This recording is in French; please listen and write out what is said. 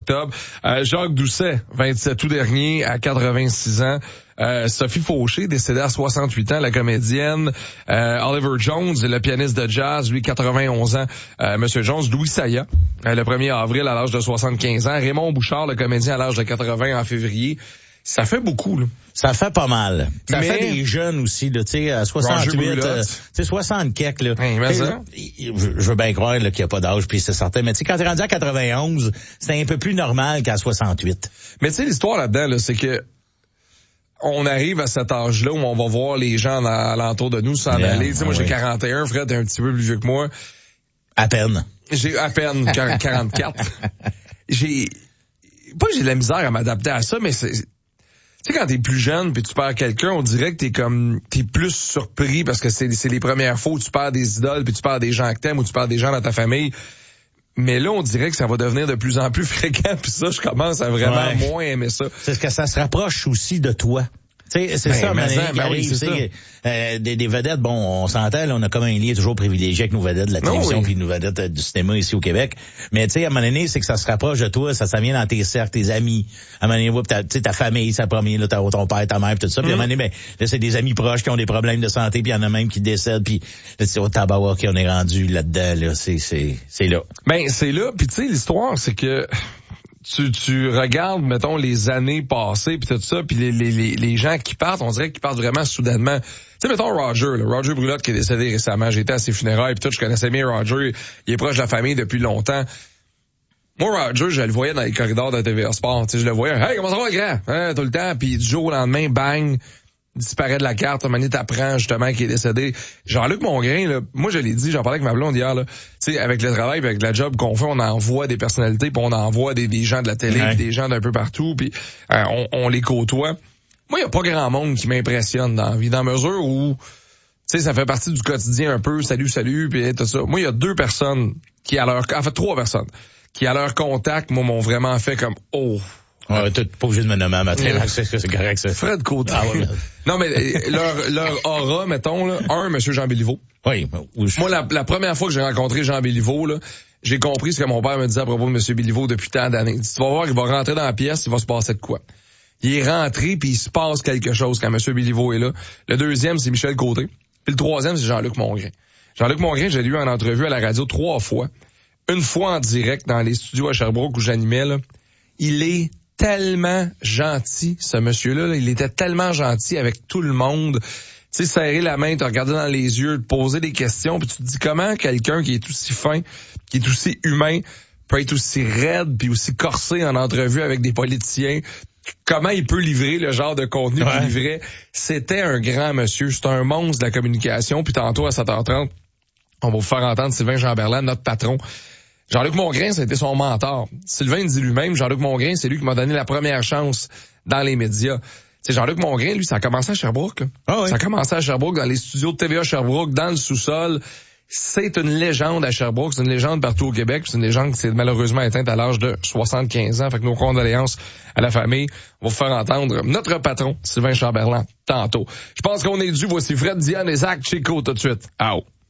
octobre. Jacques Doucet, 27 août dernier, à 86 ans. Sophie Fauché, décédée à 68 ans, la comédienne. Oliver Jones, le pianiste de jazz, lui, 91 ans. Monsieur Jones, Louis Saya, le 1er avril à l'âge de 75 ans. Raymond Bouchard, le comédien, à l'âge de 80 en février. Ça fait beaucoup, là. Ça fait pas mal. Ça Mais fait des jeunes aussi, là, tu sais, à 68, tu sais, 60 quelques, là. Je veux bien croire, là, qu'il n'y a pas d'âge, puis c'est certain. Mais tu sais, quand t'es rendu à 91, c'est un peu plus normal qu'à 68. Mais tu sais, l'histoire là-dedans, là, c'est que on arrive à cet âge-là où on va voir les gens alentour de nous s'en aller. Tu sais, moi, j'ai 41, Fred, t'es un petit peu plus vieux que moi. À peine. J'ai à peine 44. J'ai de la misère à m'adapter à ça, mais c'est... Tu sais, quand t'es plus jeune puis tu perds quelqu'un, on dirait que t'es plus surpris parce que c'est les premières fois où tu perds des idoles puis tu perds des gens que t'aimes ou tu perds des gens dans ta famille. Mais là, on dirait que ça va devenir de plus en plus fréquent puis ça, je commence à vraiment moins aimer ça. C'est que ça se rapproche aussi de toi. C'est ça, des vedettes, bon, on s'entend, là, on a comme un lien toujours privilégié avec nos vedettes de la télévision puis nos vedettes du cinéma ici au Québec. Mais tu sais, à un moment donné, c'est que ça se rapproche de toi, ça vient dans tes cercles, tes amis. À un moment donné, tu sais, ta famille, ça premier, là, ton père, ta mère, tout ça. Puis à un moment donné, ben, là, c'est des amis proches qui ont des problèmes de santé, puis il y en a même qui décèdent, puis là, c'est au tabac qu'on est rendu là-dedans, là, c'est là. Ben, c'est là, puis tu sais, l'histoire, c'est que tu regardes, mettons, les années passées puis tout ça, puis les gens qui partent, on dirait qu'ils partent vraiment soudainement. Tu sais, mettons Roger Brulotte qui est décédé récemment, j'étais à ses funérailles puis tout, je connaissais bien Roger, il est proche de la famille depuis longtemps. Moi, Roger, je le voyais dans les corridors de TVA Sport, tu sais, je le voyais, hey, comment ça va, grand? Hein, tout le temps, puis du jour au lendemain, bang, disparaît de la carte, à un moment donné, t'apprends justement qu'il est décédé. Jean-Luc Mongrain, là, moi je l'ai dit, j'en parlais avec ma blonde hier, là, tu sais, avec le travail, avec la job qu'on fait, on envoie des personnalités, puis on envoie des gens de la télé, puis des gens d'un peu partout, puis on les côtoie. Moi, il y a pas grand monde qui m'impressionne dans la vie, dans la mesure où, tu sais, ça fait partie du quotidien un peu, salut, puis tout ça. Moi, il y a 2 personnes qui, en fait 3 personnes, qui à leur contact, moi, m'ont vraiment fait comme, oh... Ouais, t'es pas obligé de me nommer à matin, c'est correct, ça. Fred Côté. Ah, ouais. Non, mais leur aura, mettons, là, monsieur Jean Béliveau. Oui. Moi, la première fois que j'ai rencontré Jean Béliveau, là, j'ai compris ce que mon père me disait à propos de monsieur Béliveau depuis tant d'années. Il dit, tu vas voir, il va rentrer dans la pièce, il va se passer de quoi. Il est rentré, puis il se passe quelque chose quand monsieur Béliveau est là. Le deuxième, c'est Michel Côté. Puis le troisième, c'est Jean-Luc Mongrain. Jean-Luc Mongrain, j'ai eu en entrevue à la radio 3 fois. Une fois en direct dans les studios à Sherbrooke où j'animais, là. Il est tellement gentil, ce monsieur-là. Là. Il était tellement gentil avec tout le monde. Tu sais, serrer la main, te regarder dans les yeux, te poser des questions, puis tu te dis comment quelqu'un qui est aussi fin, qui est aussi humain, peut être aussi raide, puis aussi corsé en entrevue avec des politiciens. Comment il peut livrer le genre de contenu qu'il livrait. C'était un grand monsieur. C'est un monstre de la communication. Puis tantôt, à 7h30, on va vous faire entendre Sylvain Chamberlain, notre patron. Jean-Luc Mongrain, ça a été son mentor. Sylvain dit lui-même, Jean-Luc Mongrain, c'est lui qui m'a donné la première chance dans les médias. C'est Jean-Luc Mongrain, lui, ça a commencé à Sherbrooke. Là. Ah oui. Ça a commencé à Sherbrooke, dans les studios de TVA Sherbrooke, dans le sous-sol. C'est une légende à Sherbrooke, c'est une légende partout au Québec, c'est une légende qui s'est malheureusement éteinte à l'âge de 75 ans. Fait que nos condoléances à la famille. On va vous faire entendre notre patron, Sylvain Chamberlain, tantôt. Je pense qu'on est dû. Voici Fred, Diane et Zach Chico tout de suite. Out.